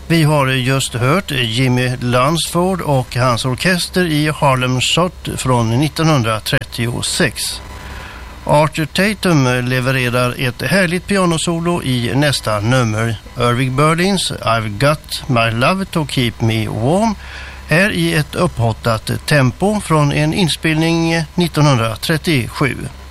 Vi har just hört Jimmy Lunceford och hans orkester i Harlem Shot från 1936. Arthur Tatum levererar ett härligt pianosolo i nästa nummer. Irving Berlins I've Got My Love to Keep Me Warm är i ett upphottat tempo från en inspelning 1937.